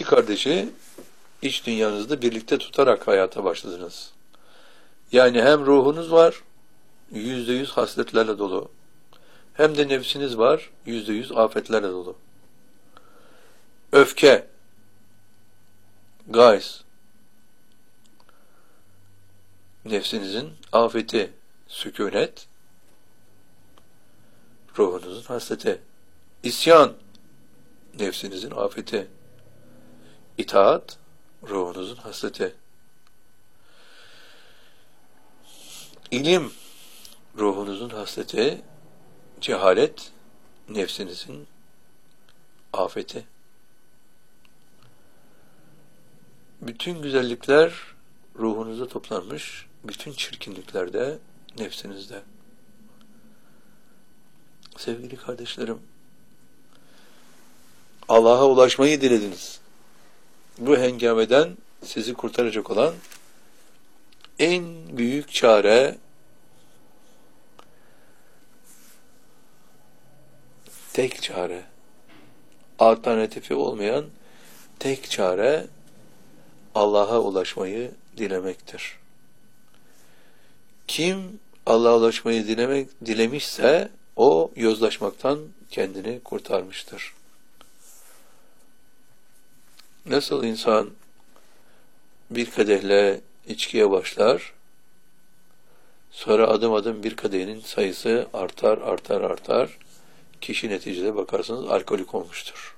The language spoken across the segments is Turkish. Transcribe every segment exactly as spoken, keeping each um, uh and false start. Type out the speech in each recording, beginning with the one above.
kardeşi iç dünyanızda birlikte tutarak hayata başladınız. Yani hem ruhunuz var, yüzde yüz hasletlerle dolu. Hem de nefsiniz var, yüzde yüz afetlerle dolu. Öfke, gayz, nefsinizin afeti, sükunet, ruhunuzun hasleti. İsyan, nefsinizin afeti. İtaat, ruhunuzun hasleti. İlim, ruhunuzun hasleti. Cehalet, nefsinizin afeti. Bütün güzellikler ruhunuzda toplanmış, bütün çirkinlikler de nefsinizde. Sevgili kardeşlerim, Allah'a ulaşmayı dilediniz. Bu hengameden sizi kurtaracak olan en büyük çare, tek çare, alternatifi olmayan tek çare Allah'a ulaşmayı dilemektir. Kim Allah'a ulaşmayı dilemek, dilemişse o yozlaşmaktan kendini kurtarmıştır. Nasıl insan bir kadehle içkiye başlar, sonra adım adım bir kadehin sayısı artar, artar, artar, kişi neticede bakarsınız alkolik olmuştur.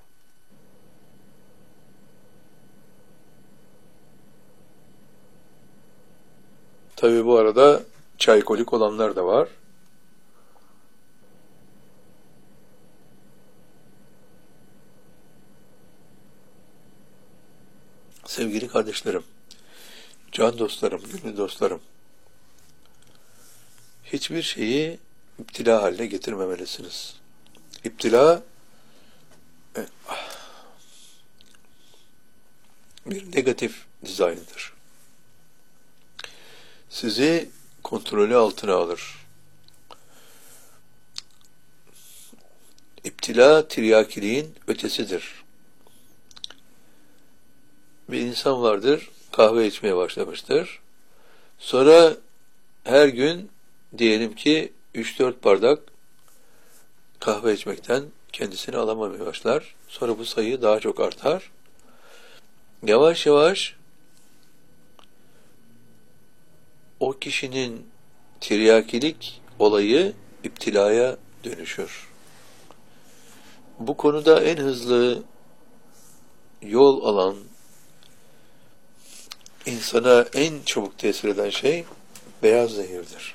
Tabii bu arada çaykolik olanlar da var. Sevgili kardeşlerim, can dostlarım, gönül dostlarım, hiçbir şeyi iptila haline getirmemelisiniz. İptila bir negatif dizaynıdır. Sizi kontrolü altına alır. İptila tiryakiliğin ötesidir. Bir insan vardır, kahve içmeye başlamıştır. Sonra her gün diyelim ki üç dört bardak kahve içmekten kendisini alamamaya başlar. Sonra bu sayı daha çok artar. Yavaş yavaş o kişinin tiryakilik olayı iptilaya dönüşür. Bu konuda en hızlı yol alan, insana en çabuk tesir eden şey beyaz zehirdir.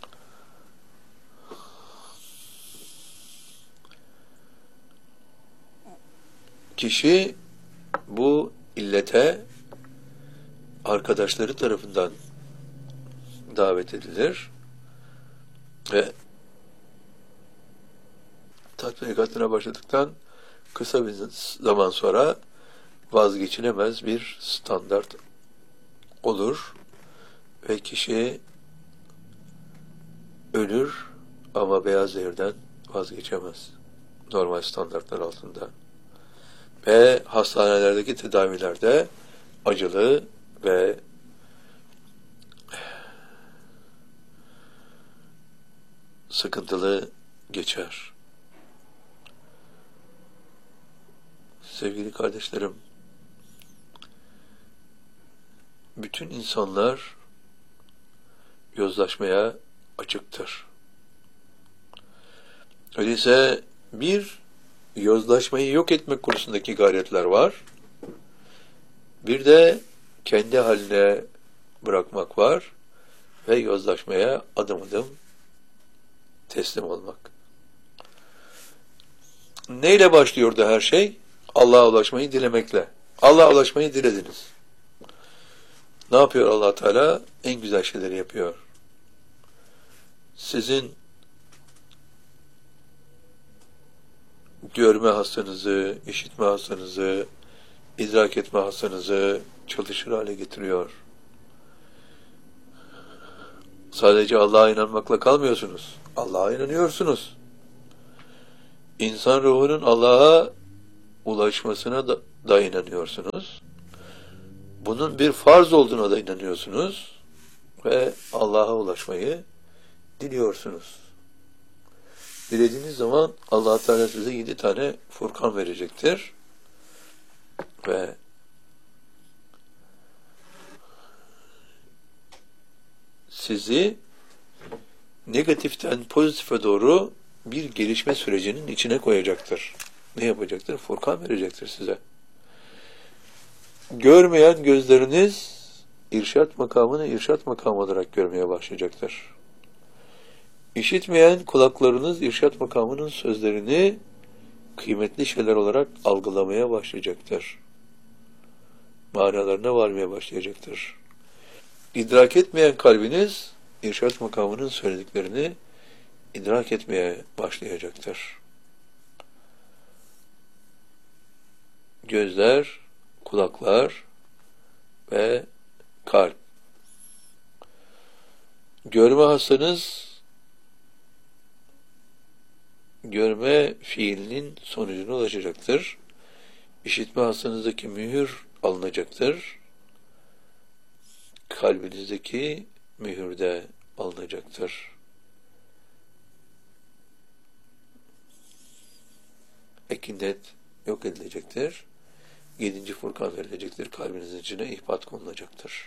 Kişi bu illete arkadaşları tarafından davet edilir ve tatbikatına başladıktan kısa bir zaman sonra vazgeçilemez bir standart olur ve kişi ölür ama beyaz zehirden vazgeçemez normal standartlar altında. Ve hastanelerdeki tedavilerde acılı ve sıkıntılı geçer. Sevgili kardeşlerim, bütün insanlar yozlaşmaya açıktır. Öyleyse bir yozlaşmayı yok etmek konusundaki gayretler var. Bir de kendi haline bırakmak var ve yozlaşmaya adım adım teslim olmak. Neyle başlıyordu her şey? Allah'a ulaşmayı dilemekle. Allah'a ulaşmayı dilediniz. Ne yapıyor Allah Teala? En güzel şeyleri yapıyor. Sizin görme hastanızı, işitme hastanızı, idrak etme hastanızı çalışır hale getiriyor. Sadece Allah'a inanmakla kalmıyorsunuz. Allah'a inanıyorsunuz. İnsan ruhunun Allah'a ulaşmasına da da inanıyorsunuz. Bunun bir farz olduğuna da inanıyorsunuz ve Allah'a ulaşmayı diliyorsunuz. Dilediğiniz zaman Allah Teala size yedi tane Furkan verecektir ve sizi negatiften pozitife doğru bir gelişme sürecinin içine koyacaktır. Ne yapacaktır? Furkan verecektir size. Görmeyen gözleriniz irşat makamını irşat makamı olarak görmeye başlayacaktır. İşitmeyen kulaklarınız irşat makamının sözlerini kıymetli şeyler olarak algılamaya başlayacaktır. Manalarına varmaya başlayacaktır. İdrak etmeyen kalbiniz irşat makamının söylediklerini idrak etmeye başlayacaktır. Gözler, kulaklar ve kalp. Görme hastanız görme fiilinin sonucuna ulaşacaktır. İşitme hastanızdaki mühür alınacaktır. Kalbinizdeki mühür de alınacaktır. Ekindet yok edilecektir. Yedinci Furkan verilecektir. Kalbinizin içine ihbat konulacaktır.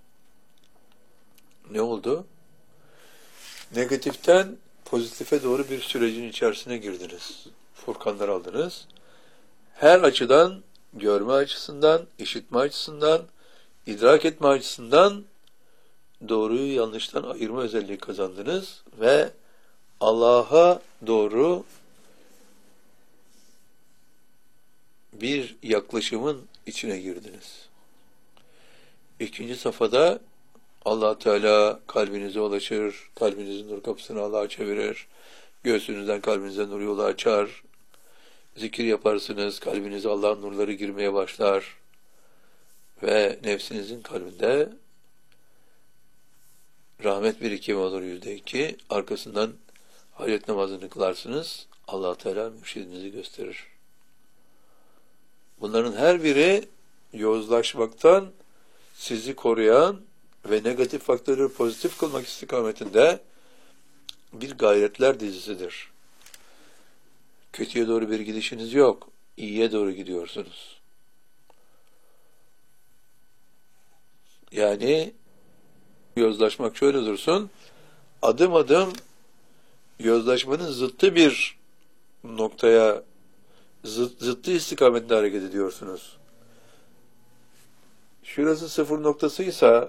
Ne oldu? Negatiften pozitife doğru bir sürecin içerisine girdiniz. Furkanlar aldınız. Her açıdan, görme açısından, işitme açısından, idrak etme açısından doğruyu yanlıştan ayırma özelliği kazandınız ve Allah'a doğru bir yaklaşımın içine girdiniz. İkinci safhada Allah Teala kalbinize ulaşır, kalbinizin nur kapısını Allah'a çevirir, göğsünüzden kalbinize nur yolu açar, zikir yaparsınız, kalbinize Allah'ın nurları girmeye başlar ve nefsinizin kalbinde rahmet birikimi olur yüzde iki, arkasından hayret namazını kılarsınız, Allah Teala mürşidinizi gösterir. Bunların her biri yozlaşmaktan sizi koruyan ve negatif faktörleri pozitif kılmak istikametinde bir gayretler dizisidir. Kötüye doğru bir gidişiniz yok, iyiye doğru gidiyorsunuz. Yani yozlaşmak şöyle dursun, adım adım yozlaşmanın zıttı bir noktaya, zıt, zıttı istikametinde hareket ediyorsunuz. Şurası sıfır noktasıysa,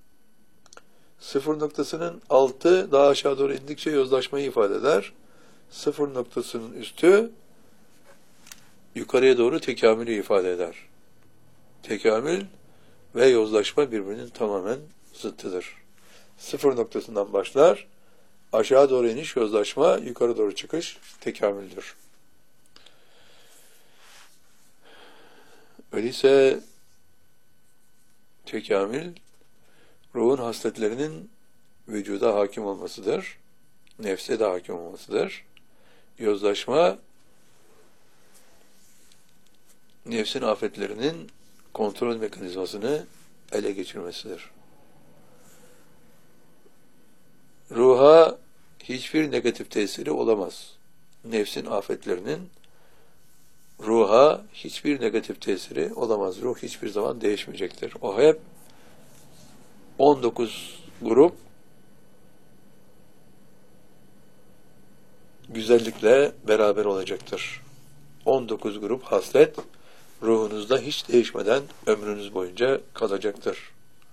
sıfır noktasının altı daha aşağı doğru indikçe yozlaşmayı ifade eder. Sıfır noktasının üstü yukarıya doğru tekamülü ifade eder. Tekamül ve yozlaşma birbirinin tamamen zıttıdır. Sıfır noktasından başlar, aşağı doğru iniş yozlaşma, yukarı doğru çıkış tekamüldür. Öyleyse tekamül, ruhun hasletlerinin vücuda hakim olmasıdır. Nefse de hakim olmasıdır. Yozlaşma, nefsin afetlerinin kontrol mekanizmasını ele geçirmesidir. Ruha hiçbir negatif tesiri olamaz. Nefsin afetlerinin ruha hiçbir negatif tesiri olamaz. Ruh hiçbir zaman değişmeyecektir. O hep on dokuz grup güzellikle beraber olacaktır. on dokuz grup haslet ruhunuzda hiç değişmeden ömrünüz boyunca kalacaktır.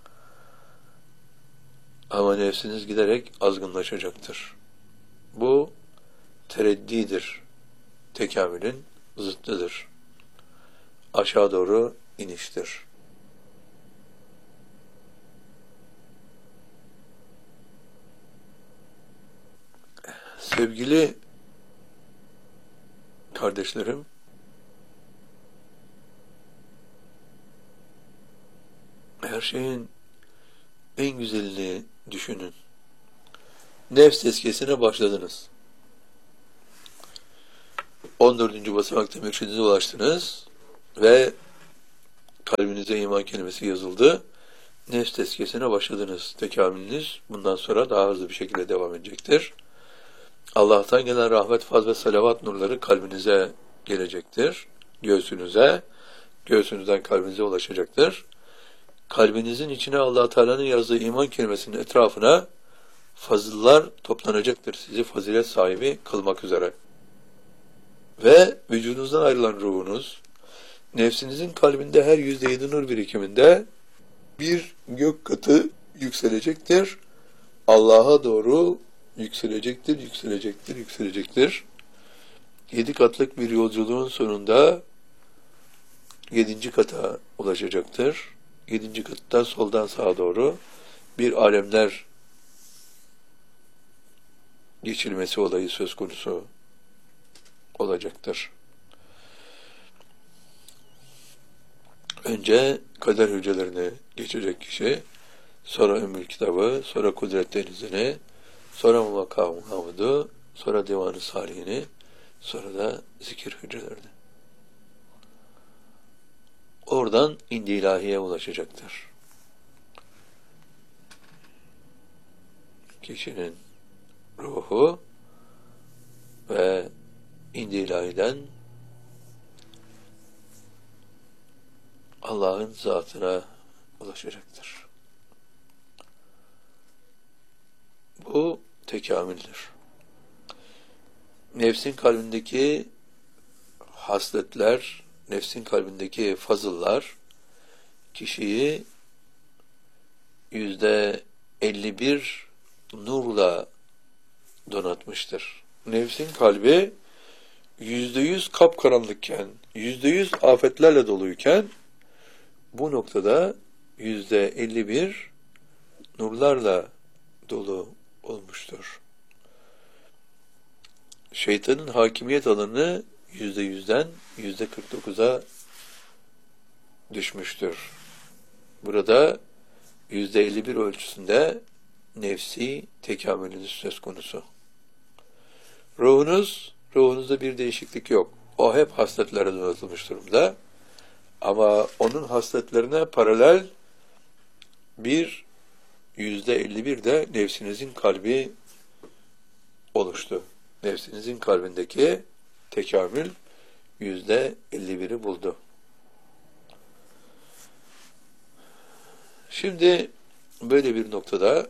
Ama nefsiniz giderek azgınlaşacaktır. Bu tereddidir. Tekamülün zıttıdır. Aşağı doğru iniştir. Sevgili kardeşlerim, her şeyin en güzelini düşünün. Nefs tezkiyesine başladınız. on dördüncü basamakta mürşidinize ulaştınız ve kalbinize iman kelimesi yazıldı. Nefs tezkiyesine başladınız. Tekamülünüz bundan sonra daha hızlı bir şekilde devam edecektir. Allah'tan gelen rahmet, faz ve salavat nurları kalbinize gelecektir. Göğsünüze, göğsünüzden kalbinize ulaşacaktır. Kalbinizin içine Allah Teala'nın yazdığı iman kelimesinin etrafına fazıllar toplanacaktır. Sizi fazilet sahibi kılmak üzere. Ve vücudunuzdan ayrılan ruhunuz, nefsinizin kalbinde her yüzde yedi nur birikiminde bir gök katı yükselecektir. Allah'a doğru yükselecektir, yükselecektir, yükselecektir. Yedi katlık bir yolculuğun sonunda yedinci kata ulaşacaktır. Yedinci katta soldan sağa doğru bir alemler geçilmesi olayı söz konusu olacaktır. Önce kader hücrelerini geçecek kişi, sonra Ümmül Kitabı, sonra Kudret Denizi'ni, sonra Makam-ı Mahmud'u, sonra Divan-ı Salihini, sonra da zikir hücrelerini. Oradan indi ilahiye ulaşacaktır. Kişinin ruhu ve indi ilahiden Allah'ın zatına ulaşacaktır. Bu tekamüldür. Nefsin kalbindeki hasletler, nefsin kalbindeki fazıllar kişiyi yüzde elli bir nurla donatmıştır. Nefsin kalbi yüzde yüz kapkaranlıkken, yüzde yüz afetlerle doluyken bu noktada yüzde elli bir nurlarla dolu olmuştur. Şeytanın hakimiyet alanı yüzde yüzden yüzde kırk dokuza düşmüştür. Burada yüzde elli bir ölçüsünde nefsi tekamülünüz söz konusu. Ruhunuz, ruhunuzda bir değişiklik yok. O hep hasletlere donatılmış durumda. Ama onun hasletlerine paralel bir yüzde elli bir de nefsinizin kalbi oluştu. Nefsinizin kalbindeki tekamül yüzde elli biri buldu. Şimdi böyle bir noktada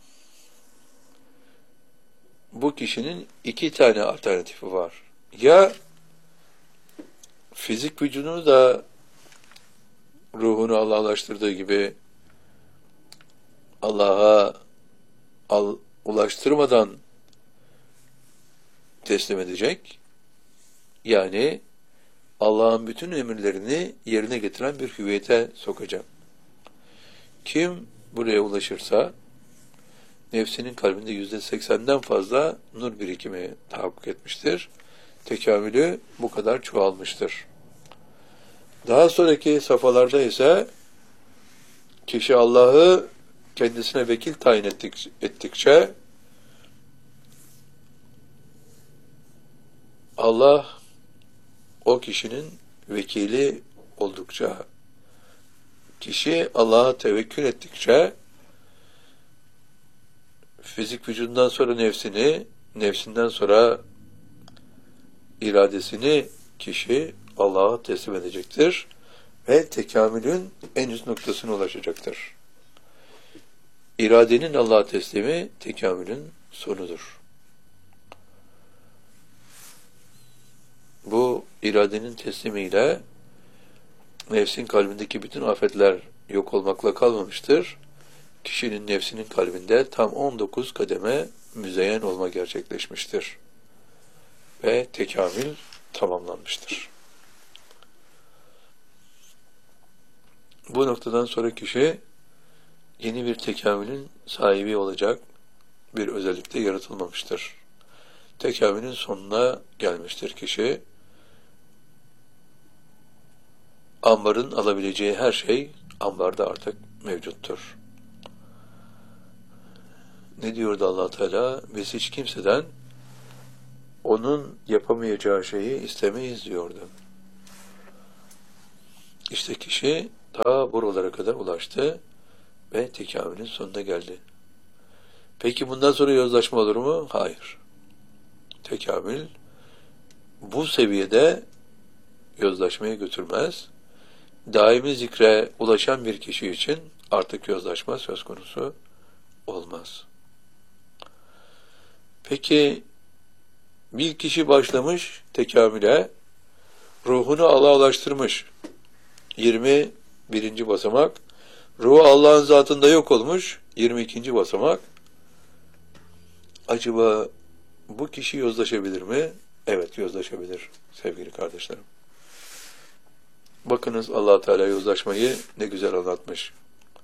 bu kişinin iki tane alternatifi var. Ya fizik vücudunu da ruhunu Allah'laştırdığı gibi Allah'a al, ulaştırmadan teslim edecek. Yani Allah'ın bütün emirlerini yerine getiren bir hüviyete sokacak. Kim buraya ulaşırsa nefsinin kalbinde yüzde seksenden fazla nur birikimi tahakkuk etmiştir. Tekamülü bu kadar çoğalmıştır. Daha sonraki safhalarda ise kişi Allah'ı kendisine vekil tayin ettik, ettikçe Allah o kişinin vekili oldukça, kişi Allah'a tevekkül ettikçe fizik vücudundan sonra nefsini, nefsinden sonra iradesini kişi Allah'a teslim edecektir ve tekamülün en üst noktasına ulaşacaktır. İradenin Allah'a teslimi tekamülün sonudur. Bu iradenin teslimiyle nefsin kalbindeki bütün afetler yok olmakla kalmamıştır. Kişinin nefsinin kalbinde tam on dokuz kademe müzeyyen olma gerçekleşmiştir. Ve tekamül tamamlanmıştır. Bu noktadan sonra kişi yeni bir tekamülün sahibi olacak bir özellikte yaratılmamıştır. Tekamülün sonuna gelmiştir kişi. Ambarın alabileceği her şey ambarda artık mevcuttur. Ne diyordu Allah Teala? Biz hiç kimseden onun yapamayacağı şeyi istemeyiz diyordu. İşte kişi ta buralara kadar ulaştı ve tekamülün sonuna geldi. Peki bundan sonra yozlaşma olur mu? Hayır. Tekamül bu seviyede yozlaşmaya götürmez. Daimi zikre ulaşan bir kişi için artık yozlaşma söz konusu olmaz. Peki bir kişi başlamış tekamüle, ruhunu Allah'a ulaştırmış. yirmi birinci basamak. Ruhu Allah'ın zatında yok olmuş. yirmi ikinci basamak. Acaba bu kişi yozlaşabilir mi? Evet, yozlaşabilir sevgili kardeşlerim. Bakınız Allah Teala yozlaşmayı ne güzel anlatmış.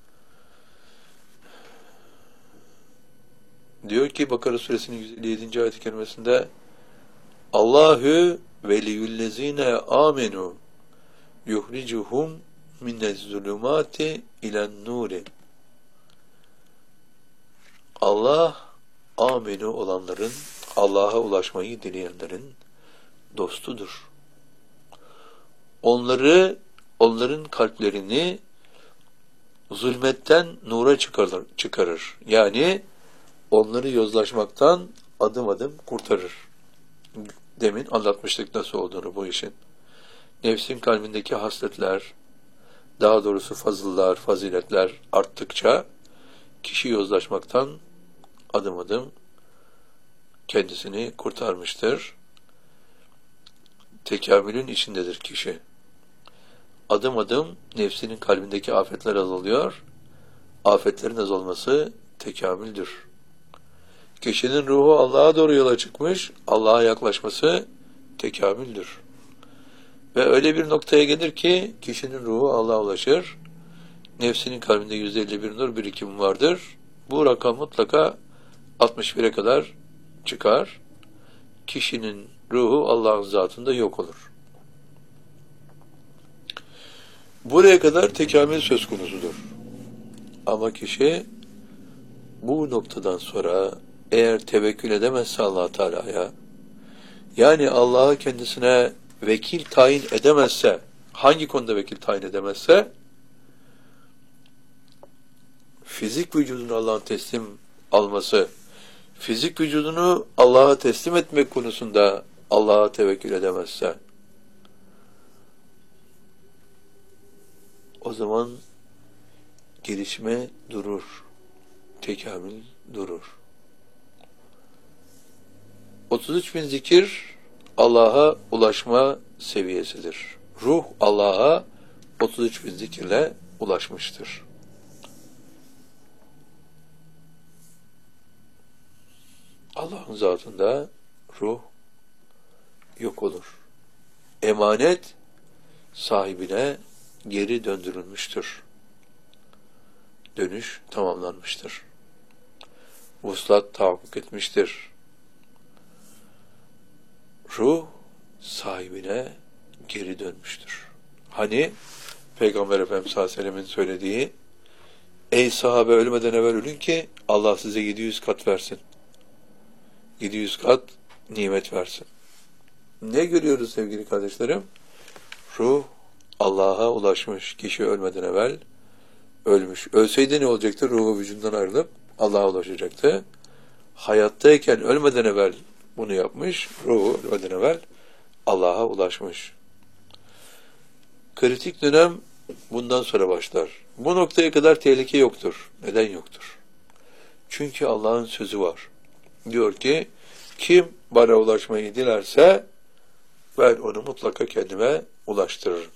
Diyor ki Bakara suresinin yüz elli yedinci ayet-i kerimesinde Allahu veliyullezine amenu yuhricuhum minezzulumati ilen nuri. Allah amenu olanların, Allah'a ulaşmayı dileyenlerin dostudur. Onları, onların kalplerini zulmetten nura çıkarır. çıkarır. Yani onları yozlaşmaktan adım adım kurtarır. Demin anlatmıştık nasıl olduğunu bu işin. Nefsin kalbindeki hasletler, daha doğrusu fazıllar, faziletler arttıkça kişi yozlaşmaktan adım adım kendisini kurtarmıştır. Tekamülün içindedir kişi. Adım adım nefsinin kalbindeki afetler azalıyor. Afetlerin azalması tekamüldür. Kişinin ruhu Allah'a doğru yola çıkmış, Allah'a yaklaşması tekamüldür. Ve öyle bir noktaya gelir ki kişinin ruhu Allah'a ulaşır. Nefsinin kalbinde yüz elli bir nur birikimi vardır. Bu rakam mutlaka altmış bire kadar çıkar. Kişinin ruhu Allah'ın zatında yok olur. Buraya kadar tekamül söz konusudur. Ama kişi bu noktadan sonra eğer tevekkül edemezse Allah Teala'ya, yani Allah'a kendisine vekil tayin edemezse, hangi konuda vekil tayin edemezse, fizik vücudunu Allah'ın teslim alması, fizik vücudunu Allah'a teslim etmek konusunda Allah'a tevekkül edemezse, o zaman gelişme durur, tekamül durur. otuz üç bin zikir Allah'a ulaşma seviyesidir. Ruh Allah'a otuz üç bin zikirle ulaşmıştır. Allah'ın zatında ruh yok olur. Emanet sahibine geri döndürülmüştür. Dönüş tamamlanmıştır. Vuslat tahakkuk etmiştir. Ruh sahibine geri dönmüştür. Hani Peygamber Efendimiz sallallahu aleyhi ve sellem'in söylediği, ey sahabe ölmeden evvel ölün ki Allah size yedi yüz kat versin. yedi yüz kat nimet versin. Ne görüyoruz sevgili kardeşlerim? Ruh Allah'a ulaşmış kişi ölmeden evvel ölmüş. Ölseydi ne olacaktı? Ruhu vücudundan ayrılıp Allah'a ulaşacaktı. Hayattayken ölmeden evvel bunu yapmış, ruhu ölmeden evvel Allah'a ulaşmış. Kritik dönem bundan sonra başlar. Bu noktaya kadar tehlike yoktur. Neden yoktur? Çünkü Allah'ın sözü var. Diyor ki, kim bana ulaşmayı dilerse ben onu mutlaka kendime ulaştırırım.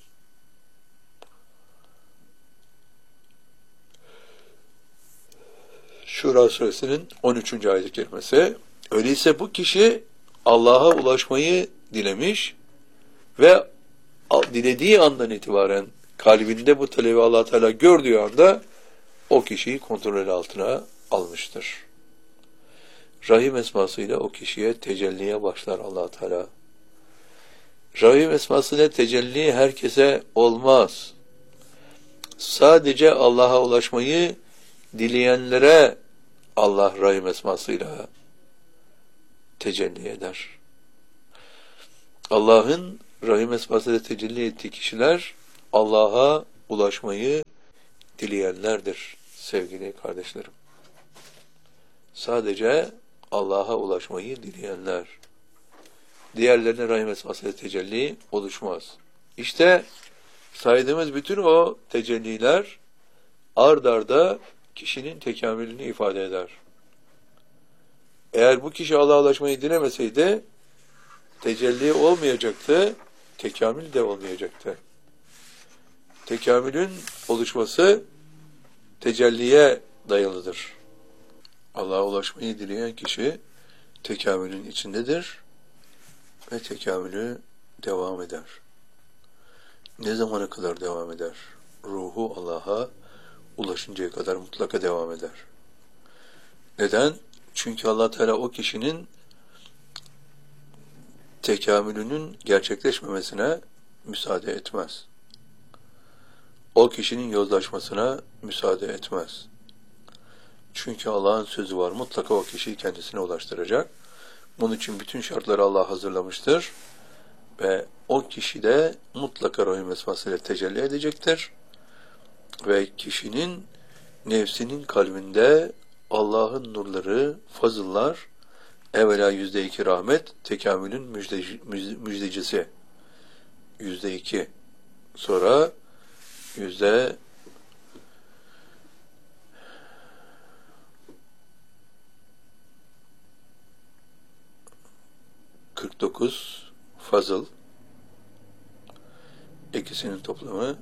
Şura suresinin on üçüncü ayet-i kerimesi. Öyleyse bu kişi Allah'a ulaşmayı dilemiş ve dilediği andan itibaren kalbinde bu talebi Allah Teala gördüğü anda o kişiyi kontrol altına almıştır. Rahim esmasıyla o kişiye tecelliye başlar Allah Teala. Rahim esmasıyla tecelli herkese olmaz. Sadece Allah'a ulaşmayı dileyenlere Allah Rahim esmasıyla tecelli eder. Allah'ın Rahim esmasıyla tecelli ettiği kişiler Allah'a ulaşmayı dileyenlerdir sevgili kardeşlerim. Sadece Allah'a ulaşmayı dileyenler. Diğerlerine rahmet vasıta tecelli oluşmaz. İşte saydığımız bütün o tecelliler ard arda kişinin tekamülünü ifade eder. Eğer bu kişi Allah'a ulaşmayı dilemeseydi tecelli olmayacaktı, tekamül de olmayacaktı. Tekamülün oluşması tecelliye dayalıdır. Allah'a ulaşmayı dileyen kişi tekamülün içindedir ve tekamülü devam eder. Ne zamana kadar devam eder? Ruhu Allah'a ulaşıncaya kadar mutlaka devam eder. Neden? Çünkü Allah Teala o kişinin tekamülünün gerçekleşmemesine müsaade etmez. O kişinin yozlaşmasına müsaade etmez. Çünkü Allah'ın sözü var. Mutlaka o kişiyi kendisine ulaştıracak. Bunun için bütün şartları Allah hazırlamıştır. Ve o kişi de mutlaka rahim esmasıyla tecelli edecektir. Ve kişinin nefsinin kalbinde Allah'ın nurları, fazıllar, evvela yüzde iki rahmet, tekamülün müjdeci, müjdecisi. Yüzde iki. Sonra yüzde kırk dokuz fazıl, ikisinin toplamı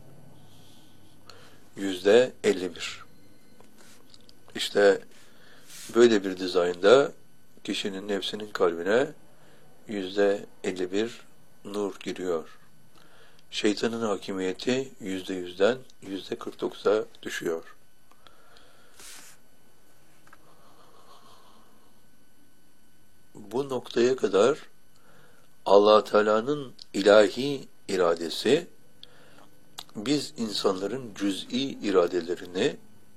yüzde elli bir. İşte böyle bir dizaynda kişinin nefsinin kalbine yüzde elli bir nur giriyor. Şeytanın hakimiyeti yüzde yüzden yüzde kırk dokuza düşüyor. Bu noktaya kadar Allah Teala'nın ilahi iradesi biz insanların cüz'i iradelerini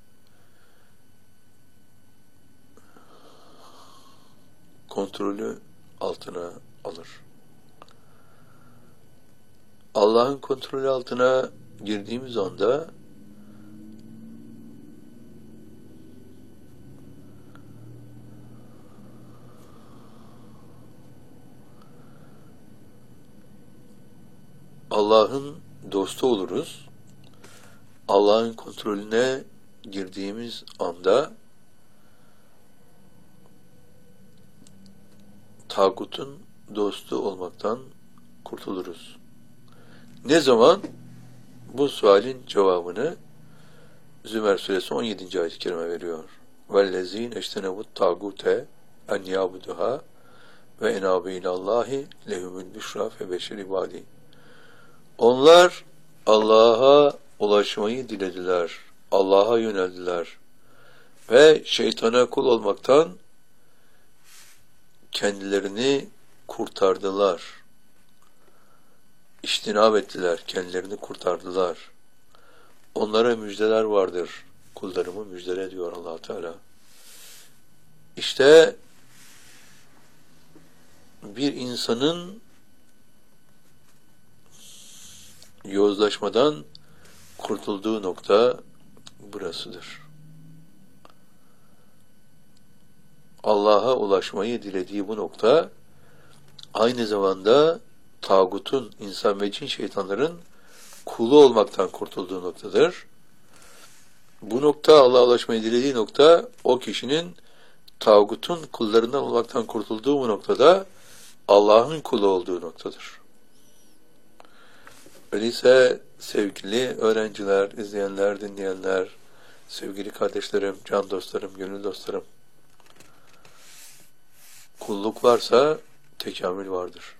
kontrolü altına alır. Allah'ın kontrolü altına girdiğimiz anda Allah'ın dostu oluruz. Allah'ın kontrolüne girdiğimiz anda tağutun dostu olmaktan kurtuluruz. Ne zaman? Bu sualin cevabını Zümer suresi on yedinci ayet-i kerime veriyor. وَالَّذ۪ينَ اَجْتَنَبُوا الطَّاغُوتَ اَنْ يَعْبُدُهَا وَاَنَابُوا اِلَى اللّٰهِ لَهُمُ الْبُشْرَى فَبَشِّرْ عِبَادِهِ. Onlar Allah'a ulaşmayı dilediler. Allah'a yöneldiler. Ve şeytana kul olmaktan kendilerini kurtardılar. İçtinab ettiler. Kendilerini kurtardılar. Onlara müjdeler vardır. Kullarımı müjdele diyor Allah Teala. İşte bir insanın yozlaşmadan kurtulduğu nokta burasıdır. Allah'a ulaşmayı dilediği bu nokta aynı zamanda tağutun, insan ve cin şeytanların kulu olmaktan kurtulduğu noktadır. Bu nokta, Allah'a ulaşmayı dilediği nokta, o kişinin tağutun kullarından olmaktan kurtulduğu bu noktada Allah'ın kulu olduğu noktadır. Öyleyse sevgili öğrenciler, izleyenler, dinleyenler, sevgili kardeşlerim, can dostlarım, gönül dostlarım, kulluk varsa tekamül vardır.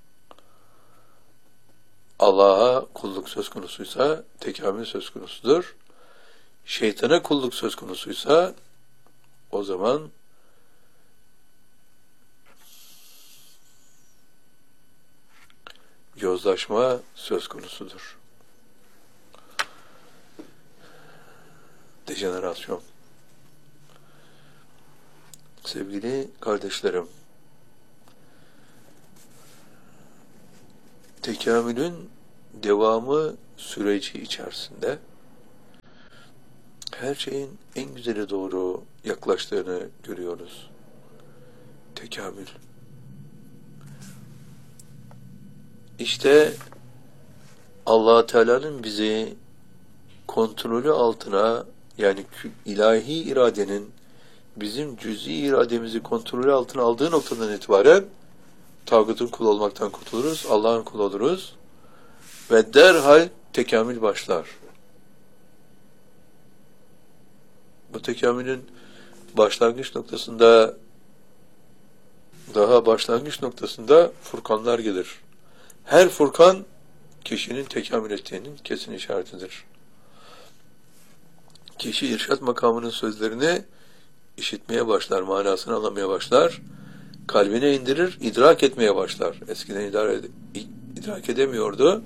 Allah'a kulluk söz konusuysa tekamül söz konusudur. Şeytana kulluk söz konusuysa o zaman yozlaşma söz konusudur. Dejenerasyon. Sevgili kardeşlerim, tekamülün devamı süreci içerisinde her şeyin en güzeli doğru yaklaştığını görüyoruz. Tekamül. İşte Allah Teala'nın bizi kontrolü altına, yani ilahi iradenin bizim cüz'i irademizi kontrolü altına aldığı noktadan itibaren tağutun kulu olmaktan kurtuluruz, Allah'ın kulu oluruz ve derhal tekamül başlar. Bu tekamülün başlangıç noktasında, daha başlangıç noktasında furkanlar gelir. Her furkan kişinin tekamül ettiğinin kesin işaretidir. Kişi irşad makamının sözlerini işitmeye başlar, manasını anlamaya başlar, kalbine indirir, idrak etmeye başlar. Eskiden idare, idrak edemiyordu.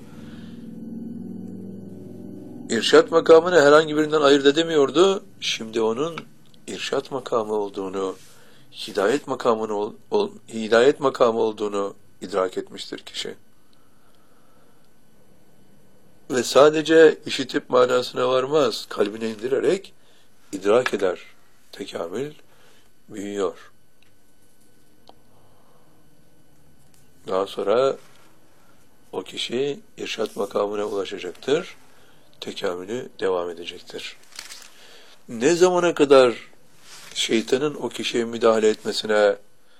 İrşad makamını herhangi birinden ayırt edemiyordu. Şimdi onun irşad makamı olduğunu, hidayet makamını ol, ol, hidayet makamı olduğunu idrak etmiştir kişi. Ve sadece işitip manasına varmaz, kalbine indirerek idrak eder. Tekamül büyüyor. Daha sonra o kişi irşad makamına ulaşacaktır. Tekamülü devam edecektir. Ne zamana kadar şeytanın o kişiye müdahale etmesine,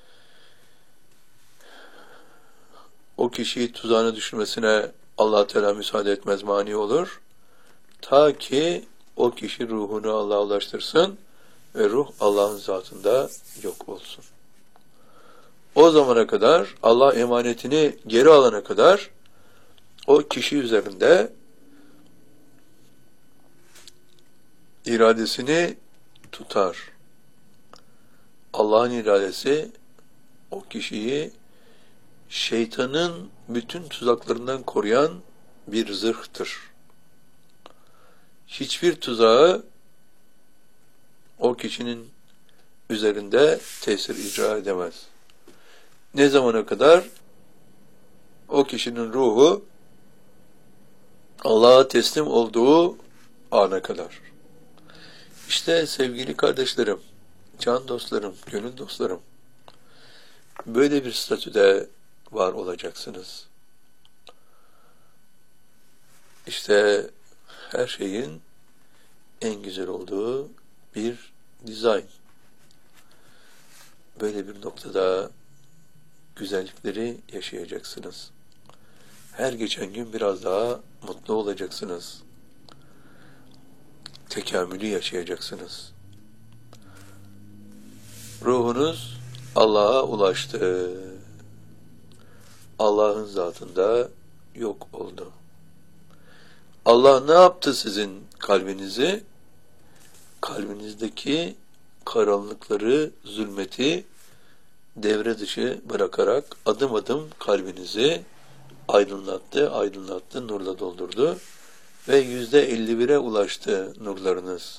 o kişiyi tuzağına düşürmesine Allah Teala müsaade etmez, mani olur. Ta ki o kişi ruhunu Allah'a ulaştırsın ve ruh Allah'ın zatında yok olsun. O zamana kadar, Allah emanetini geri alana kadar o kişi üzerinde iradesini tutar. Allah'ın iradesi o kişiyi şeytanın bütün tuzaklarından koruyan bir zırhtır. Hiçbir tuzağı o kişinin üzerinde tesir icra edemez. Ne zamana kadar? O kişinin ruhu Allah'a teslim olduğu ana kadar. İşte sevgili kardeşlerim, can dostlarım, gönül dostlarım, böyle bir statüde var olacaksınız. İşte her şeyin en güzel olduğu bir dizayn. Böyle bir noktada güzellikleri yaşayacaksınız. Her geçen gün biraz daha mutlu olacaksınız. Tekamülü yaşayacaksınız. Ruhunuz Allah'a ulaştı. Allah'ın zatında yok oldu. Allah ne yaptı sizin kalbinizi? Kalbinizdeki karanlıkları, zulmeti devre dışı bırakarak adım adım kalbinizi aydınlattı, aydınlattı, nurla doldurdu ve yüzde elli bire ulaştı nurlarınız.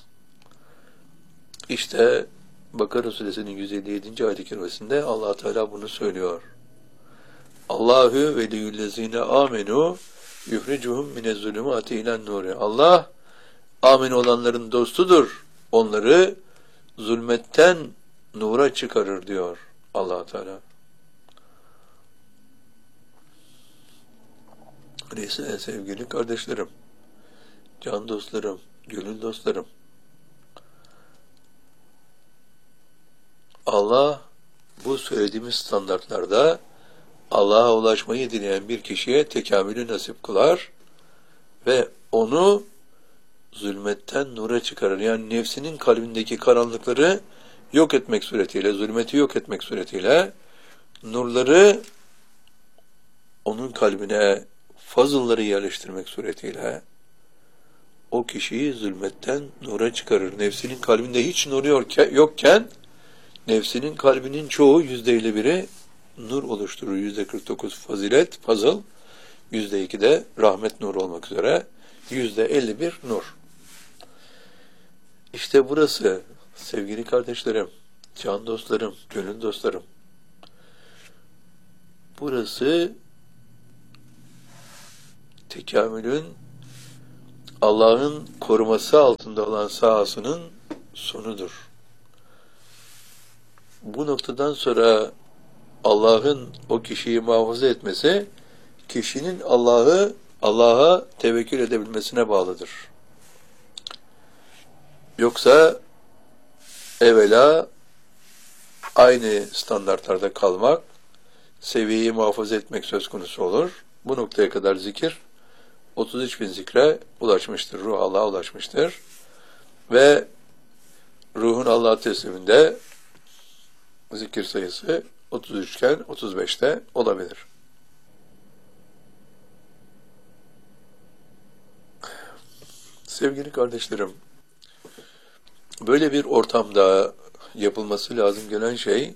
İşte Bakara Suresinin yüz elli yedinci ayet-i kerimesinde Allah Teala bunu söylüyor. Allahu veliyyüllezine amenu yuhricuhum minezzulumati ilen nuri. Allah amin olanların dostudur. Onları zulmetten nura çıkarır diyor Allah Teala. Neyse sevgili kardeşlerim, can dostlarım, gönül dostlarım, Allah bu söylediğimiz standartlarda Allah'a ulaşmayı dileyen bir kişiye tekamülü nasip kılar ve onu zulmetten nura çıkarır. Yani nefsinin kalbindeki karanlıkları yok etmek suretiyle, zulmeti yok etmek suretiyle nurları onun kalbine, fazılları yerleştirmek suretiyle o kişiyi zulmetten nura çıkarır. Nefsinin kalbinde hiç nur yokken nefsinin kalbinin çoğu yüzde elli biri nur oluşturur. Yüzde kırk dokuz fazilet, fazıl, yüzde iki de rahmet nuru olmak üzere yüzde elli bir nur. İşte burası sevgili kardeşlerim, can dostlarım, gönül dostlarım. Burası tekamülün Allah'ın koruması altında olan sahasının sonudur. Bu noktadan sonra Allah'ın o kişiyi muhafaza etmesi, kişinin Allah'ı Allah'a tevekkül edebilmesine bağlıdır. Yoksa evvela aynı standartlarda kalmak, seviyeyi muhafaza etmek söz konusu olur. Bu noktaya kadar zikir otuz üç bin zikre ulaşmıştır. Ruh Allah'a ulaşmıştır. Ve ruhun Allah'a tesliminde zikir sayısı otuz üç iken otuz beşte olabilir. Sevgili kardeşlerim, böyle bir ortamda yapılması lazım gelen şey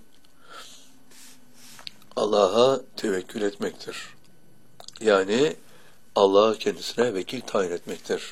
Allah'a tevekkül etmektir. Yani Allah'a kendisine vekil tayin etmektir.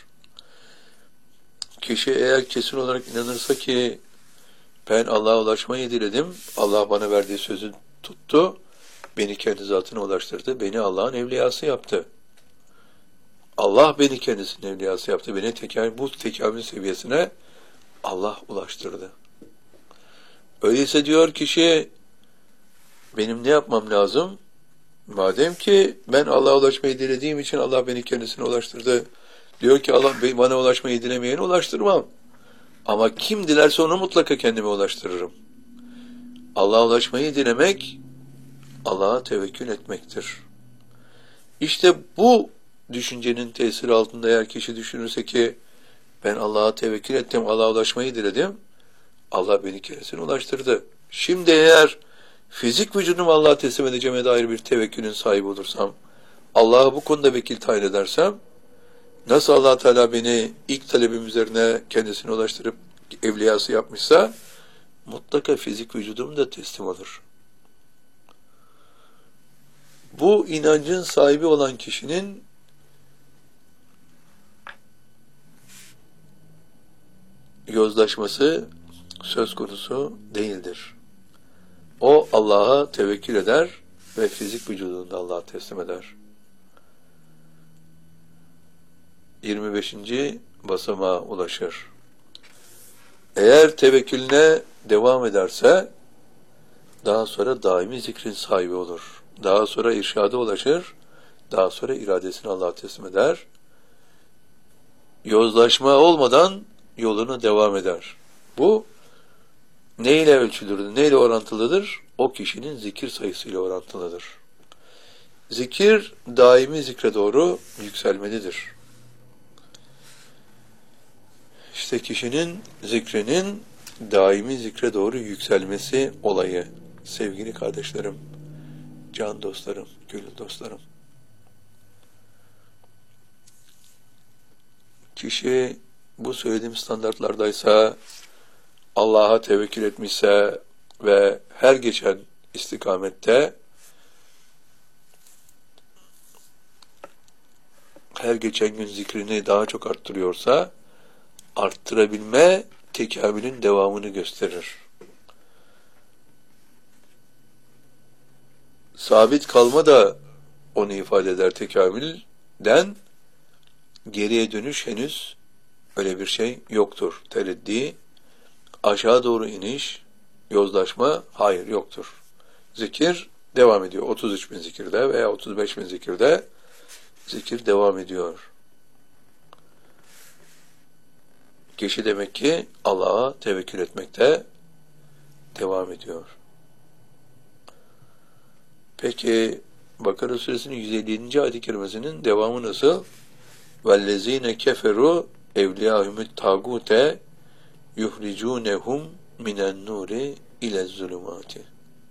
Kişi eğer kesin olarak inanırsa ki ben Allah'a ulaşmayı diledim, Allah bana verdiği sözü tuttu, beni kendi zatına ulaştırdı, beni Allah'ın evliyası yaptı. Allah beni kendisinin evliyası yaptı, beni tekamül, bu tekamül seviyesine Allah ulaştırdı. Öyleyse diyor kişi, benim ne yapmam lazım? Madem ki ben Allah'a ulaşmayı dilediğim için Allah beni kendisine ulaştırdı. Diyor ki Allah bana ulaşmayı dilemeyeni ulaştırmam. Ama kim dilerse onu mutlaka kendime ulaştırırım. Allah'a ulaşmayı dilemek, Allah'a tevekkül etmektir. İşte bu düşüncenin tesiri altında eğer kişi düşünürse ki ben Allah'a tevekkül ettim, Allah'a ulaşmayı diledim, Allah beni kendisine ulaştırdı. Şimdi eğer fizik vücudumu Allah'a teslim edeceğime dair bir tevekkülün sahibi olursam, Allah'a bu konuda vekil tayin edersem, nasıl Allah Teala beni ilk talebim üzerine kendisine ulaştırıp evliyası yapmışsa, mutlaka fizik vücudum da teslim olur. Bu inancın sahibi olan kişinin yozlaşması söz konusu değildir. O Allah'a tevekkül eder ve fizik vücudunu da Allah'a teslim eder. yirmi beşinci basamağa ulaşır. Eğer tevekkülüne devam ederse daha sonra daimi zikrin sahibi olur. Daha sonra irşada ulaşır. Daha sonra iradesini Allah'a teslim eder. Yozlaşma olmadan yoluna devam eder. Bu neyle ölçülüdür, neyle orantılıdır? O kişinin zikir sayısıyla orantılıdır. Zikir daimi zikre doğru yükselmelidir. İşte kişinin zikrinin daimi zikre doğru yükselmesi olayı. Sevgili kardeşlerim, can dostlarım, gönül dostlarım. Kişi bu söylediğim standartlardaysa, Allah'a tevekkül etmişse ve her geçen istikamette, her geçen gün zikrini daha çok arttırıyorsa, arttırabilme tekamülün devamını gösterir. Sabit kalma da onu ifade eder tekamülden, geriye dönüş henüz öyle bir şey yoktur. Tereddi, aşağı doğru iniş, yozlaşma, hayır yoktur. Zikir devam ediyor. otuz üç bin zikirde veya otuz beş bin zikirde zikir devam ediyor. Kişi demek ki Allah'a tevekkül etmekte devam ediyor. Peki Bakara Suresinin yüz elli yedinci ayet-i kerimesinin devamı nasıl? وَالَّذ۪ينَ كَفَرُوا اَوْلِيَاهُمُ التَّاغُوتَ يُخْرِجُونَهُمْ مِنَ النُّورِ اِلَى الظُّلُمَاتِ.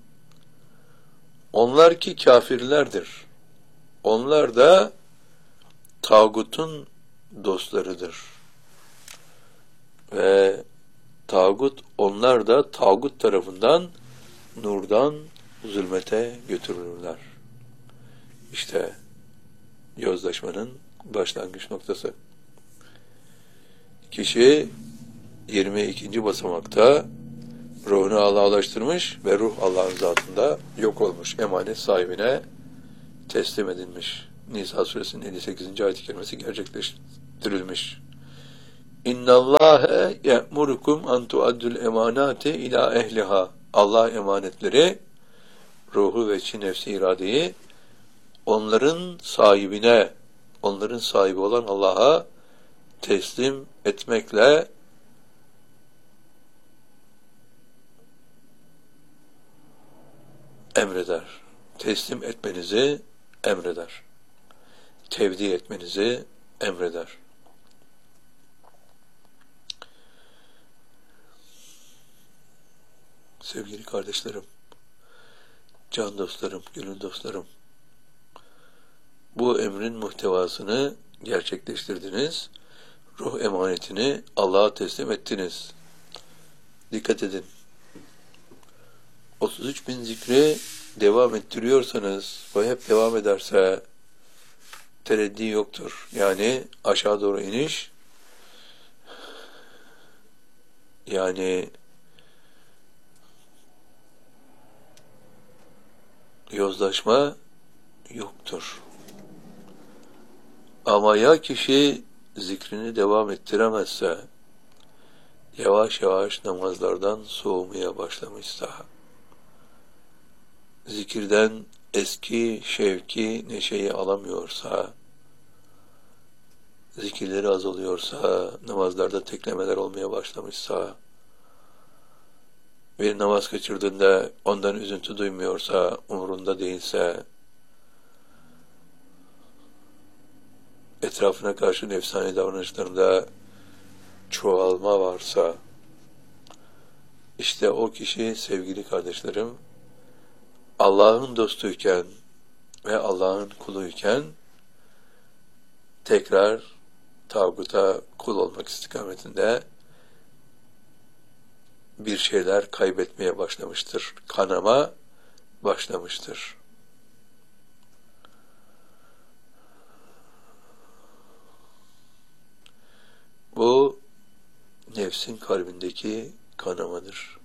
Onlar ki kafirlerdir. Onlar da tağutun dostlarıdır. Ve tağut, onlar da tağut tarafından nurdan zulmete götürülürler. İşte yozlaşmanın başlangıç noktası. Kişi yirmi ikinci basamakta ruhunu Allah'a ulaştırmış ve ruh Allah'ın zatında yok olmuş, emanet sahibine teslim edilmiş. Nisa suresinin elli sekizinci ayet-i kerimesi gerçekleşti. ettirilmiş. İnna Allahe ye'murukum en tu'addul emanati ila ehliha. Allah emanetleri, ruhu ve çi nefsi iradeyi onların sahibine, onların sahibi olan Allah'a teslim etmekle emreder. Teslim etmenizi emreder. Tevdi etmenizi emreder. Sevgili kardeşlerim, can dostlarım, gönül dostlarım, bu emrin muhtevasını gerçekleştirdiniz. Ruh emanetini Allah'a teslim ettiniz. Dikkat edin. otuz üç bin zikri devam ettiriyorsanız ve hep devam ederse tereddi yoktur. Yani aşağı doğru iniş, yani yozlaşma yoktur. Ama ya kişi zikrini devam ettiremezse, yavaş yavaş namazlardan soğumaya başlamışsa, zikirden eski şevki, neşeyi alamıyorsa, zikirleri azalıyorsa, namazlarda teklemeler olmaya başlamışsa, bir namaz kaçırdığında ondan üzüntü duymuyorsa, umurunda değilse, etrafına karşı nefsani davranışlarında çoğalma varsa, işte o kişi sevgili kardeşlerim, Allah'ın dostuyken ve Allah'ın kuluyken tekrar tağuta kul olmak istikametinde bir şeyler kaybetmeye başlamıştır. Kanama başlamıştır. Bu nefsin kalbindeki kanamadır.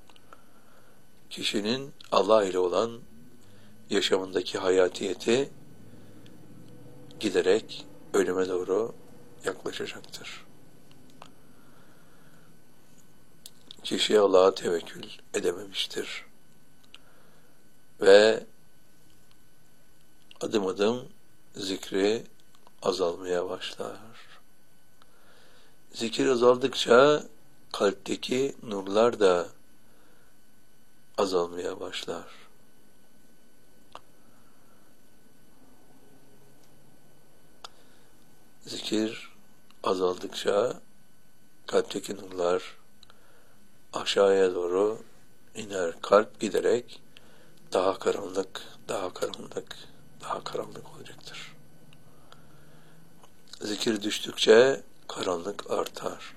Kişinin Allah ile olan yaşamındaki hayatiyeti giderek ölüme doğru yaklaşacaktır. Kişi Allah'a tevekkül edememiştir. Ve adım adım zikri azalmaya başlar. Zikir azaldıkça kalpteki nurlar da azalmaya başlar. Zikir azaldıkça kalpteki nurlar aşağıya doğru iner. Kalp giderek daha karanlık, daha karanlık, daha karanlık olacaktır. Zikir düştükçe karanlık artar.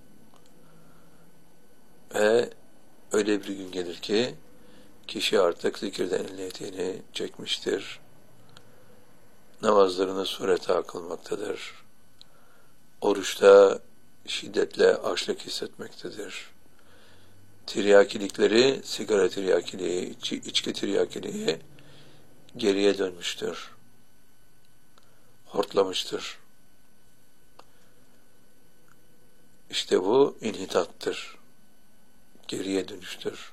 Ve öyle bir gün gelir ki kişi artık zikirden elini eteğini çekmiştir. Namazlarını surete kılmaktadır. Oruçta şiddetle açlık hissetmektedir. Tiryakilikleri, sigara tiryakiliği, içki, içki tiryakiliği geriye dönmüştür. Hortlamıştır. İşte bu inhitattır. Geriye dönüştür.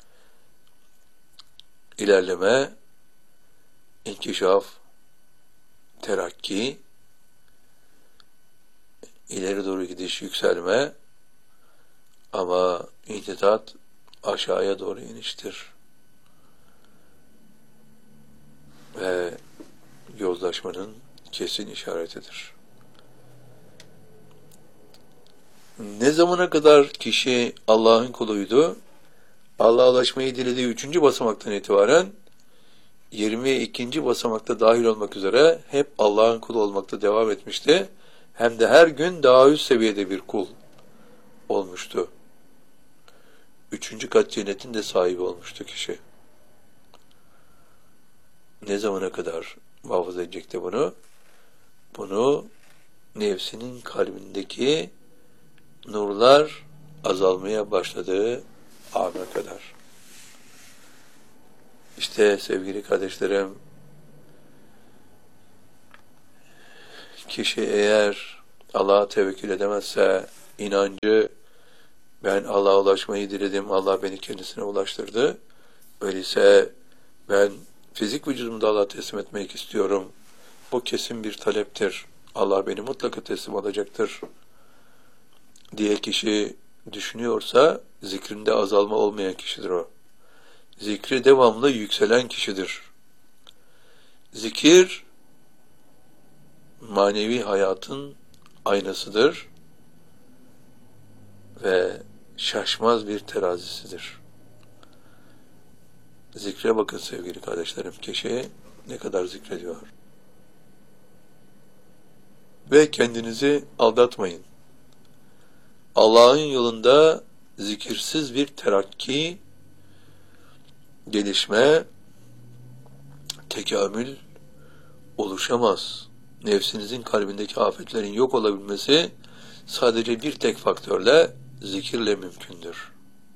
İlerleme, inkişaf, terakki, ileri doğru gidiş, yükselme, ama inhitat aşağıya doğru iniştir. Ve yozlaşmanın kesin işaretidir. Ne zamana kadar kişi Allah'ın kuluydu? Allah'a ulaşmayı dilediği üçüncü basamaktan itibaren yirmi ikinci basamakta dahil olmak üzere hep Allah'ın kulu olmakta devam etmişti. Hem de her gün daha üst seviyede bir kul olmuştu. Üçüncü kat cennetin de sahibi olmuştu kişi. Ne zamana kadar muhafaza edecekti bunu? Bunu nefsinin kalbindeki nurlar azalmaya başladığı ana kadar. İşte sevgili kardeşlerim, kişi eğer Allah'a tevekkül edemezse, inancı ben Allah'a ulaşmayı diledim, Allah beni kendisine ulaştırdı. Öyleyse ben fizik vücudumu da Allah'a teslim etmek istiyorum. Bu kesin bir taleptir. Allah beni mutlaka teslim alacaktır diye kişi düşünüyorsa zikrinde azalma olmayan kişidir o. Zikri devamlı yükselen kişidir. Zikir manevi hayatın aynasıdır ve şaşmaz bir terazisidir. Zikre bakın sevgili kardeşlerim, kişi ne kadar zikrediyor. Ve kendinizi aldatmayın. Allah'ın yolunda zikirsiz bir terakki, gelişme, tekamül oluşamaz. Nefsinizin kalbindeki afetlerin yok olabilmesi sadece bir tek faktörle, zikirle mümkündür.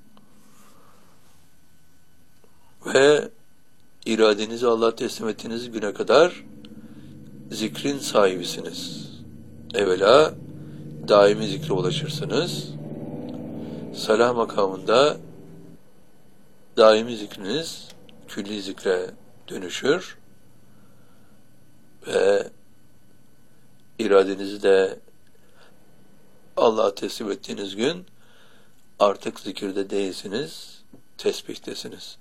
Ve iradenizi Allah'a teslim ettiğiniz güne kadar zikrin sahibisiniz. Evvela daimi zikre ulaşırsınız. Salah makamında daimi zikriniz külli zikre dönüşür ve iradenizi de Allah'a teslim ettiğiniz gün artık zikirde değilsiniz, tesbihtesiniz.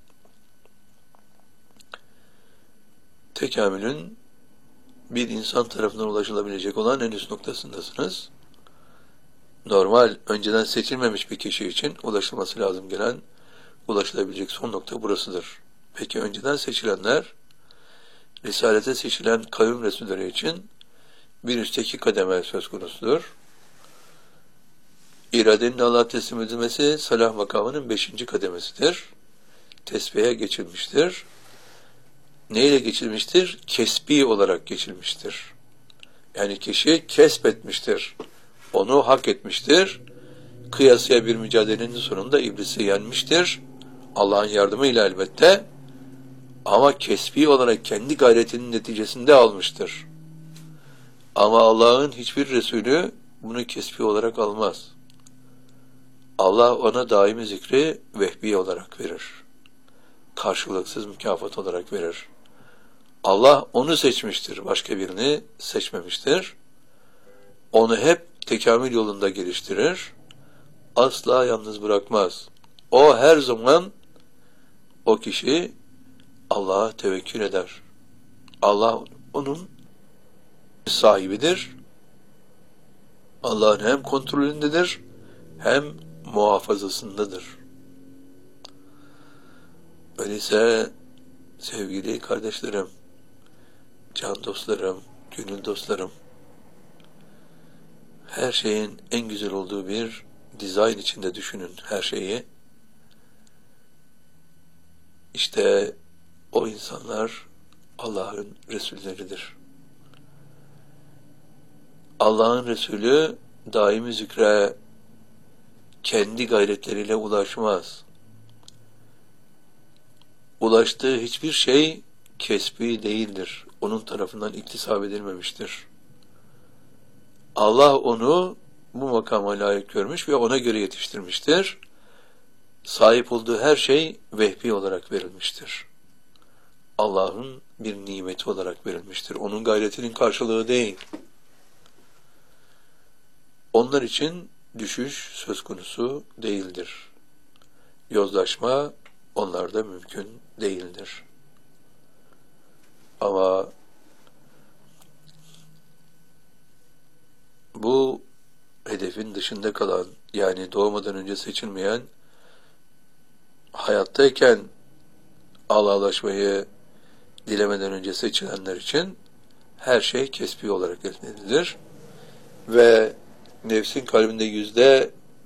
Tekamülün bir insan tarafından ulaşılabilecek olan en üst noktasındasınız. Normal, önceden seçilmemiş bir kişi için ulaşılması lazım gelen, ulaşılabilecek son nokta burasıdır. Peki önceden seçilenler, Risalete seçilen kavim resulleri için bir üstteki kademe söz konusudur. İradenin Allah'a teslim edilmesi salah makamının beşinci kademesidir. Tesbihe geçilmiştir. Neyle geçilmiştir? Kesbi olarak geçilmiştir. Yani kişi kesbetmiştir. Onu hak etmiştir. Kıyasıya bir mücadelenin sonunda iblisi yenmiştir. Allah'ın yardımıyla elbette. Ama kesbi olarak kendi gayretinin neticesinde almıştır. Ama Allah'ın hiçbir Resulü bunu kesbi olarak almaz. Allah ona daimi zikri vehbi olarak verir. Karşılıksız mükafat olarak verir. Allah onu seçmiştir, başka birini seçmemiştir. Onu hep tekamül yolunda geliştirir. Asla yalnız bırakmaz. O her zaman, o kişi Allah'a tevekkül eder. Allah onun sahibidir. Allah'ın hem kontrolündedir, hem muhafazasındadır. Öyleyse sevgili kardeşlerim, can dostlarım, gönül dostlarım, her şeyin en güzel olduğu bir dizayn içinde düşünün her şeyi. İşte o insanlar Allah'ın Resulleridir. Allah'ın Resulü daimi zikre kendi gayretleriyle ulaşmaz. Ulaştığı hiçbir şey kesbi değildir. Onun tarafından iktisap edilmemiştir. Allah onu bu makama layık görmüş ve ona göre yetiştirmiştir. Sahip olduğu her şey vehbi olarak verilmiştir. Allah'ın bir nimeti olarak verilmiştir. Onun gayretinin karşılığı değil. Onlar için düşüş söz konusu değildir. Yozlaşma onlarda mümkün değildir. Ama bu hedefin dışında kalan, yani doğmadan önce seçilmeyen, hayattayken Allah'laşmayı dilemeden önce seçilenler için her şey kesbi olarak elde edilir. Ve nefsin kalbinde yüzde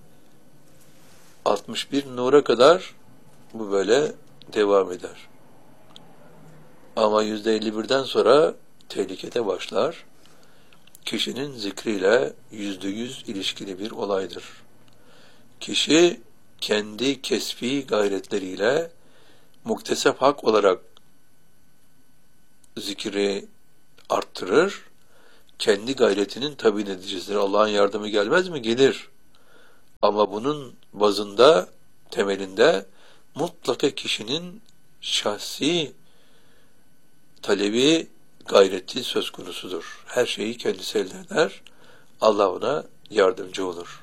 altmış bir nura kadar bu böyle devam eder. Ama yüzde elli birden sonra tehlikede başlar. Kişinin zikriyle yüzde yüz ilişkili bir olaydır. Kişi kendi kesbi gayretleriyle muktesep hak olarak zikri arttırır. kendi gayretinin tabi neticesidir. Allah'ın yardımı gelmez mi? Gelir. Ama bunun bazında, temelinde mutlaka kişinin şahsi talebi, gayreti söz konusudur. Her şeyi kendisi elde eder. Allah ona yardımcı olur.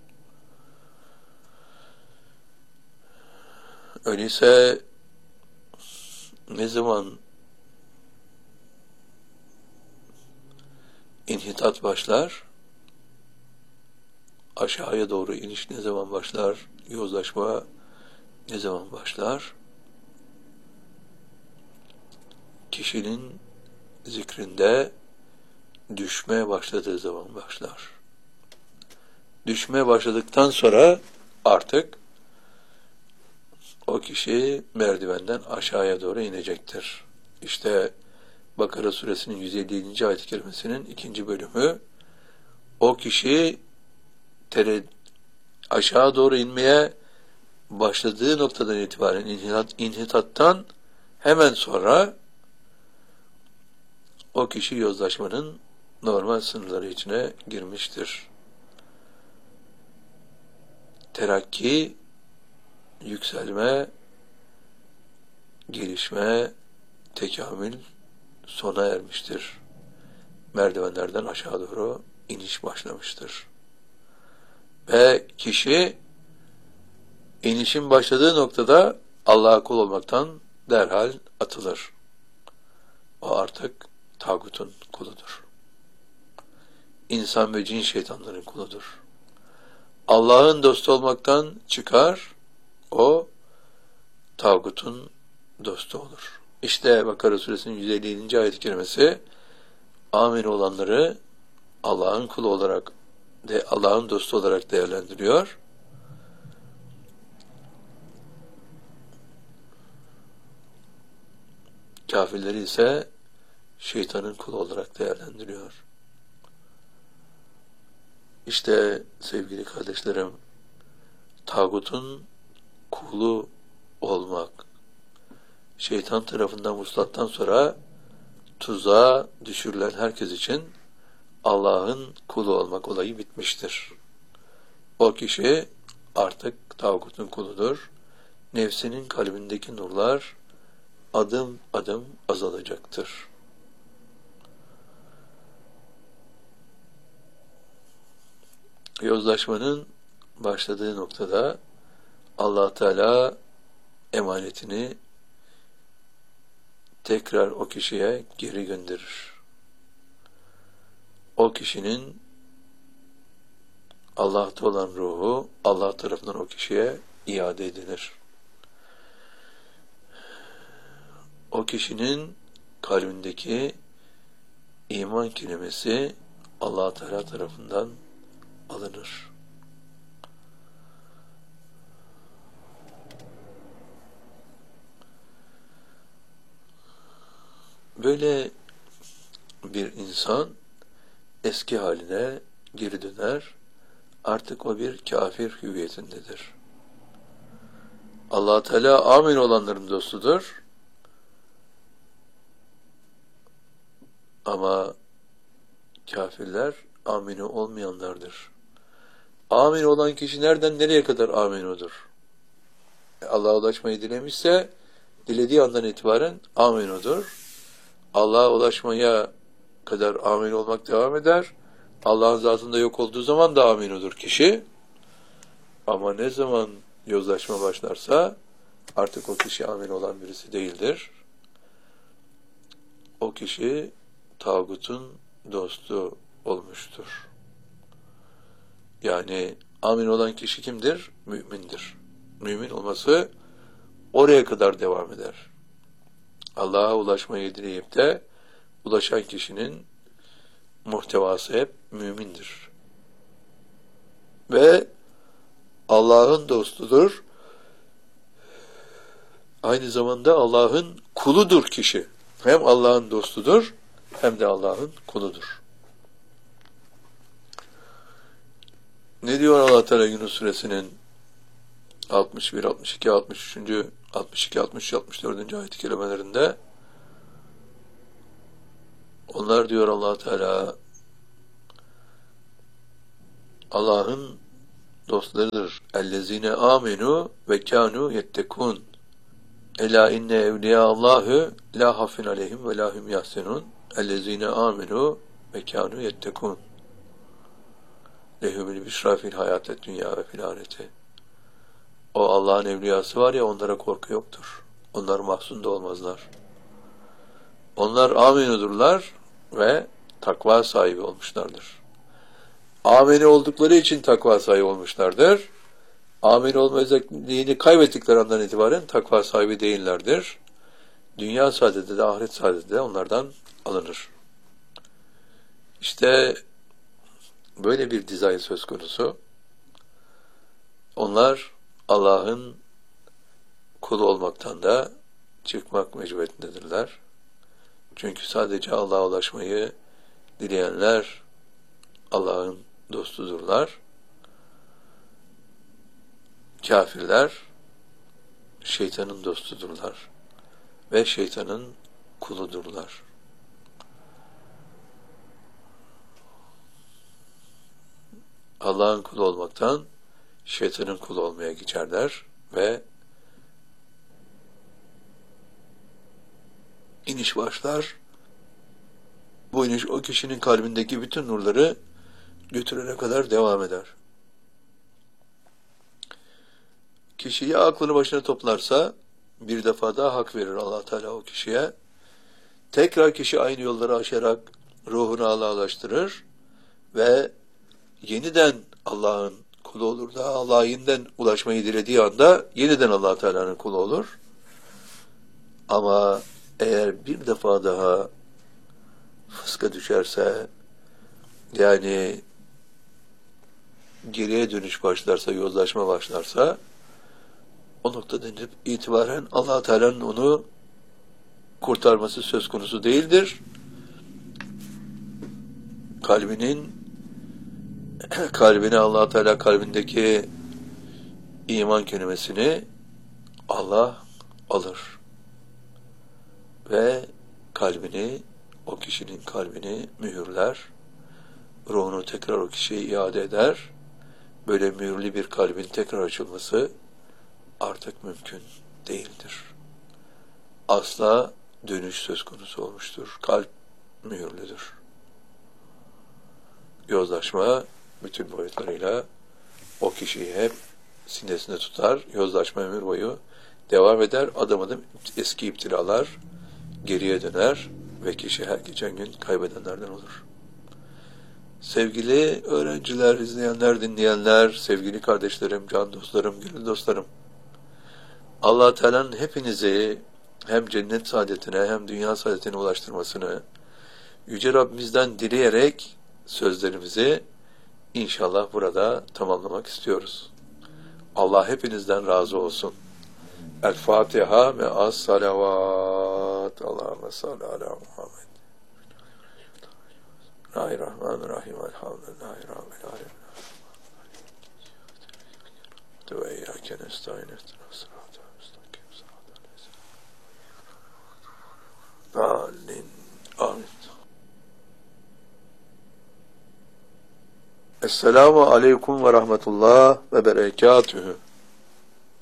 Öyleyse ne zaman inhitat başlar, aşağıya doğru iniş ne zaman başlar, yozlaşma ne zaman başlar? Kişinin zikrinde düşmeye başladığı zaman başlar. Düşmeye başladıktan sonra artık o kişi merdivenden aşağıya doğru inecektir. İşte Bakara suresinin yüz elli yedinci ayet-i kerimesinin ikinci bölümü, o kişi tere, aşağı doğru inmeye başladığı noktadan itibaren inhitat, inhitattan hemen sonra o kişi yozlaşmanın normal sınırları içine girmiştir. Terakki, yükselme, gelişme, tekamül sona ermiştir. Merdivenlerden aşağı doğru iniş başlamıştır. Ve kişi inişin başladığı noktada Allah'a kul olmaktan derhal atılır. O artık tağutun kuludur. İnsan ve cin şeytanların kuludur. Allah'ın dostu olmaktan çıkar, o tağutun dostu olur. İşte Bakara suresinin yüz elli yedinci ayet-i kerimesi amin olanları Allah'ın kulu olarak de Allah'ın dostu olarak değerlendiriyor. Kafirleri ise şeytanın kulu olarak değerlendiriyor. İşte sevgili kardeşlerim, tağutun kulu olmak, şeytan tarafından vuslattan sonra tuzağa düşürülen herkes için Allah'ın kulu olmak olayı bitmiştir. O kişi artık tağutun kuludur. Nefsinin kalbindeki nurlar adım adım azalacaktır. Yozlaşmanın başladığı noktada Allah Teala emanetini tekrar o kişiye geri gönderir. O kişinin Allah'ta olan ruhu Allah tarafından o kişiye iade edilir. O kişinin kalbindeki iman kelimesi Allah Teala tarafından alınır. Böyle bir insan eski haline geri döner, artık o bir kafir hüviyetindedir. Allah Teala amin olanların dostudur. Ama kafirler amini olmayanlardır. Amin olan kişi nereden nereye kadar amin odur? Allah'a ulaşmayı dilemişse dilediği andan itibaren amin odur. Allah'a ulaşmaya kadar amin olmak devam eder. Allah'ın zatında yok olduğu zaman da amin odur kişi. Ama ne zaman yozlaşma başlarsa artık o kişi amin olan birisi değildir. O kişi tağutun dostu olmuştur. Yani amin olan kişi kimdir? Mümindir. Mümin olması oraya kadar devam eder. Allah'a ulaşmayı dileyip de ulaşan kişinin muhtevası hep mümindir. Ve Allah'ın dostudur. Aynı zamanda Allah'ın kuludur kişi. Hem Allah'ın dostudur, hem de Allah'ın kuludur. Ne diyor Allah Teala Yunus suresinin altmış bir, altmış iki, altmış üç. altmış iki, altmış üç, altmış dört. ayet-i kerimelerinde? Onlar diyor Allah Teala Allah'ın dostlarıdır. Ellezine amenu ve kanu yettekun. Ela inne evliya Allahu la hafin aleyhim ve la hum yahsenun. Ellezine amenu ve kanu yettekun. Lehumul bişra fil hayatid dünya ve fil ahireti. O Allah'ın evliyası var ya, onlara korku yoktur. Onlar mahzun da olmazlar. Onlar amenudurlar ve takva sahibi olmuşlardır. Ameni oldukları için takva sahibi olmuşlardır. Ameni olma özelliğini kaybettikleri andan itibaren takva sahibi değillerdir. Dünya saadeti de ahiret saadeti de onlardan alınır. İşte böyle bir dizayn söz konusu. Onlar Allah'ın kulu olmaktan da çıkmak mecburiyetindedirler. Çünkü sadece Allah'a ulaşmayı dileyenler Allah'ın dostudurlar. Kafirler şeytanın dostudurlar ve şeytanın kuludurlar. Allah'ın kulu olmaktan şeytanın kulu olmaya geçerler ve iniş başlar. Bu iniş o kişinin kalbindeki bütün nurları götürene kadar devam eder. Kişi ya aklını başına toplarsa bir defa daha hak verir Allah Teala o kişiye. Tekrar kişi aynı yolları aşarak ruhunu Allah'a ulaştırır ve yeniden Allah'ın kulu olur da Allah'a yeniden ulaşmayı dilediği anda yeniden Allah Teala'nın kulu olur. Ama eğer bir defa daha fıska düşerse, yani geriye dönüş başlarsa, yozlaşma başlarsa, o noktadan itibaren Allah Teala'nın onu kurtarması söz konusu değildir. Kalbinin kalbine Allah Teala kalbindeki iman kelimesini Allah alır ve kalbini, o kişinin kalbini mühürler, ruhunu tekrar o kişiye iade eder. Böyle mühürlü bir kalbin tekrar açılması artık mümkün değildir. Asla dönüş söz konusu olmuştur. Kalp mühürlüdür. Yozlaşma bütün boyutlarıyla o kişiyi hep sinesinde tutar. Yozlaşma ömür boyu devam eder. Adım adım eski iptilalar geriye döner ve kişi her geçen gün kaybedenlerden olur. Sevgili öğrenciler, izleyenler, dinleyenler, sevgili kardeşlerim, can dostlarım, gönül dostlarım, Allah Teala'nın hepinizi hem cennet saadetine hem dünya saadetine ulaştırmasını Yüce Rabbimizden dileyerek sözlerimizi inşallah burada tamamlamak istiyoruz. Allah hepinizden razı olsun. El Fatiha ve as salavat. Allahümme salli ala Muhammed. Bismillahirrahmanirrahim. Elhamdülillahi Rabbil alemin. Ve iyyâke nestaîn ihdinas sıratal müstakîm. Amin. Amin. Esselamu aleyküm ve rahmetullah ve berekatühü.